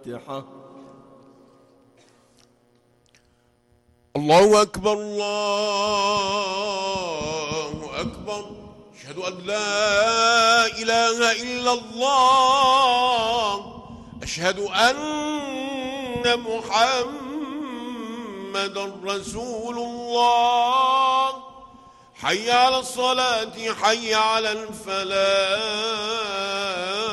الفاتحة. الله أكبر الله أكبر. أشهد أن لا إله إلا الله. أشهد أن محمدًا رسول الله. حي على الصلاة حي على الفلاح.